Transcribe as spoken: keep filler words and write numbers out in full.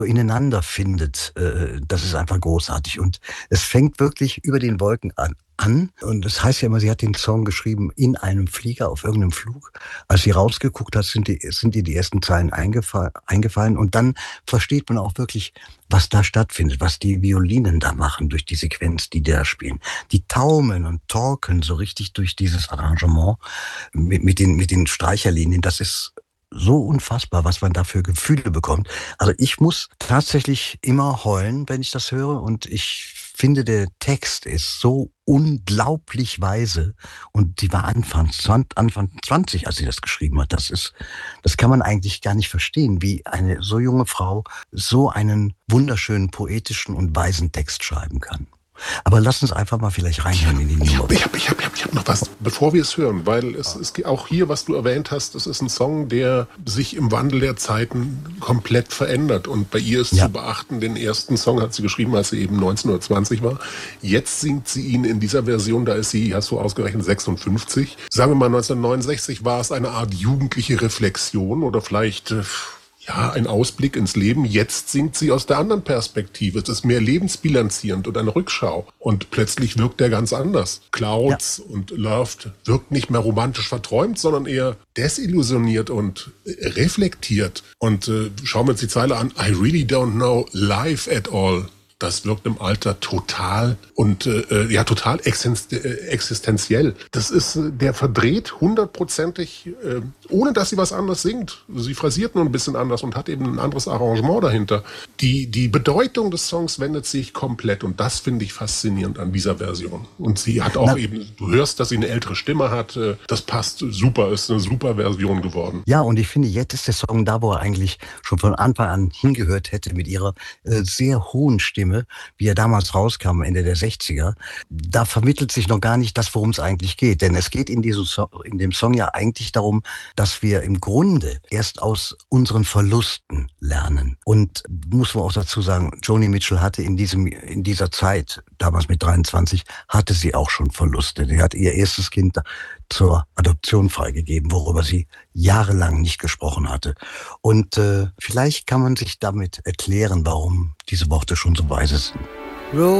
ineinander findet, äh, das ist einfach großartig. Und es fängt wirklich über den Wolken an. an. Und das heißt ja immer, sie hat den Song geschrieben in einem Flieger auf irgendeinem Flug. Als sie rausgeguckt hat, sind, die, sind ihr die ersten Zeilen eingefallen, eingefallen. Und dann versteht man auch wirklich, was da stattfindet, was die Violinen da machen durch die Sequenz, die die da spielen. Die taumeln und torkeln so richtig durch dieses Arrangement mit, mit, den, mit den Streicherlinien. Das ist so unfassbar, was man da für Gefühle bekommt. Also ich muss tatsächlich immer heulen, wenn ich das höre. Und ich finde, der Text ist so unglaublich weise. Und die war Anfang zwanzig, Anfang zwanzig, als sie das geschrieben hat. Das ist, das kann man eigentlich gar nicht verstehen, wie eine so junge Frau so einen wunderschönen, poetischen und weisen Text schreiben kann. Aber lass uns einfach mal vielleicht reinhören in die Nummer. Ich habe ich hab, ich hab, ich hab noch was, bevor wir es hören, weil es ist auch hier, was du erwähnt hast, das ist ein Song, der sich im Wandel der Zeiten komplett verändert. Und bei ihr ist ja zu beachten, den ersten Song hat sie geschrieben, als sie eben neunzehn oder zwanzig war. Jetzt singt sie ihn in dieser Version, da ist sie, hast du ausgerechnet, sechsundfünfzig. Sagen wir mal, neunzehnhundertneunundsechzig war es eine Art jugendliche Reflexion oder vielleicht... Ja, ein Ausblick ins Leben. Jetzt singt sie aus der anderen Perspektive. Es ist mehr lebensbilanzierend und eine Rückschau. Und plötzlich wirkt er ganz anders. Clouds ja. und Loved wirkt nicht mehr romantisch verträumt, sondern eher desillusioniert und reflektiert. Und äh, schauen wir uns die Zeile an. I really don't know life at all. Das wirkt im Alter total und äh, ja total existenziell. Das ist, der verdreht hundertprozentig, äh, ohne dass sie was anderes singt. Sie phrasiert nur ein bisschen anders und hat eben ein anderes Arrangement dahinter. Die, die Bedeutung des Songs wendet sich komplett und das finde ich faszinierend an dieser Version. Und sie hat auch Na, eben, du hörst, dass sie eine ältere Stimme hat. Äh, das passt super, ist eine super Version geworden. Ja, und ich finde, jetzt ist der Song da, wo er eigentlich schon von Anfang an hingehört hätte mit ihrer äh, sehr hohen Stimme, wie er damals rauskam, Ende der sechziger, da vermittelt sich noch gar nicht das, worum es eigentlich geht. Denn es geht in, diesem so- in dem Song ja eigentlich darum, dass wir im Grunde erst aus unseren Verlusten lernen. Und muss man auch dazu sagen, Joni Mitchell hatte in diesem in dieser Zeit, damals mit dreiundzwanzig, hatte sie auch schon Verluste. Sie hat ihr erstes Kind zur Adoption freigegeben, worüber sie jahrelang nicht gesprochen hatte. Und äh, vielleicht kann man sich damit erklären, warum diese Worte schon so weise sind.